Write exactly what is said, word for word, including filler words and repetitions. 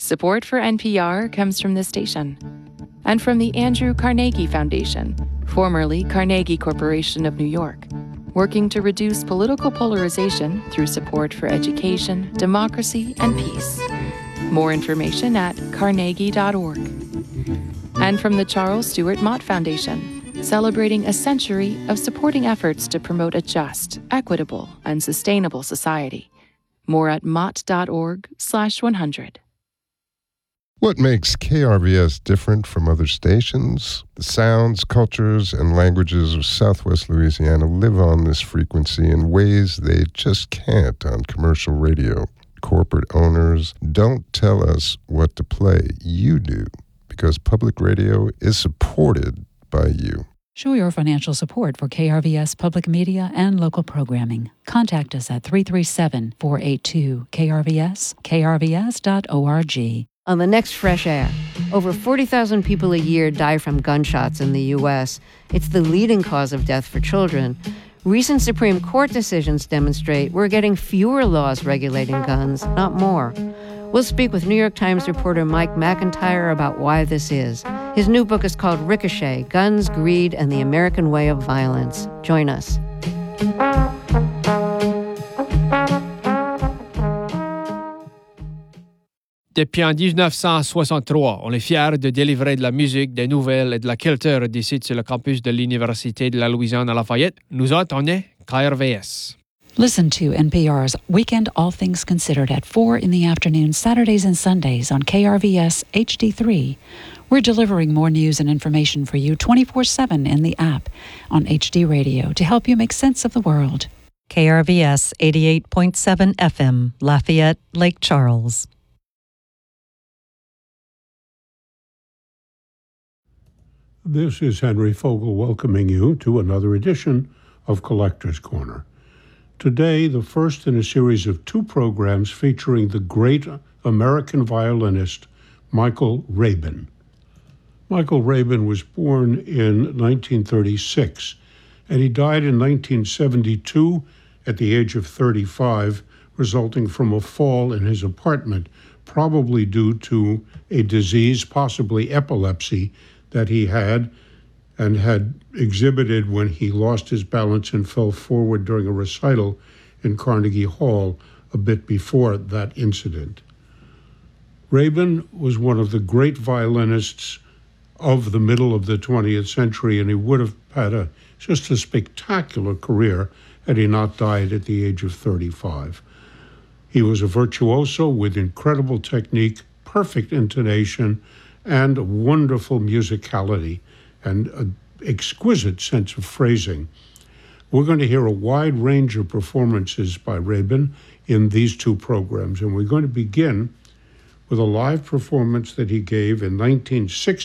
Support for N P R comes from this station and from the Andrew Carnegie Foundation, formerly Carnegie Corporation of New York, working to reduce political polarization through support for education, democracy, and peace. More information at carnegie dot org. And from the Charles Stewart Mott Foundation, celebrating a century of supporting efforts to promote a just, equitable, and sustainable society. More at mott dot org slash one hundred. What makes K R V S different from other stations? The sounds, cultures, and languages of Southwest Louisiana live on this frequency in ways they just can't on commercial radio. Corporate owners don't tell us what to play. You do, because public radio is supported by you. Show your financial support for K R V S public media and local programming. Contact us at three three seven, four eight two, K R V S, k r v s dot org. On the next Fresh Air, over forty thousand people a year die from gunshots in the U S. It's the leading cause of death for children. Recent Supreme Court decisions demonstrate we're getting fewer laws regulating guns, not more. We'll speak with New York Times reporter Mike McIntyre about why this is. His new book is called Ricochet: Guns, Greed, and the American Way of Violence. Join us. Depuis en dix-neuf cent soixante-trois, on est fiers de délivrer de la musique, des nouvelles et de la culture d'ici sur le campus de l'Université de la Louisiane à Lafayette. Nous autres, on est K R V S. Listen to N P R's Weekend All Things Considered at four in the afternoon, Saturdays and Sundays on K R V S H D three. We're delivering more news and information for you twenty-four seven in the app on H D Radio to help you make sense of the world. K R V S eighty-eight point seven F M, Lafayette, Lake Charles. This is Henry Fogel welcoming you to another edition of Collector's Corner. Today, the first in a series of two programs featuring the great American violinist Michael Rabin. Michael Rabin was born in nineteen thirty-six, and he died in nineteen seventy-two at the age of thirty-five, resulting from a fall in his apartment, probably due to a disease, possibly epilepsy, that he had and had exhibited when he lost his balance and fell forward during a recital in Carnegie Hall a bit before that incident. Rabin was one of the great violinists of the middle of the twentieth century, and he would have had a just a spectacular career had he not died at the age of thirty-five. He was a virtuoso with incredible technique, perfect intonation, and a wonderful musicality and an exquisite sense of phrasing. We're going to hear a wide range of performances by Rabin in these two programs, and we're going to begin with a live performance that he gave in nineteen sixty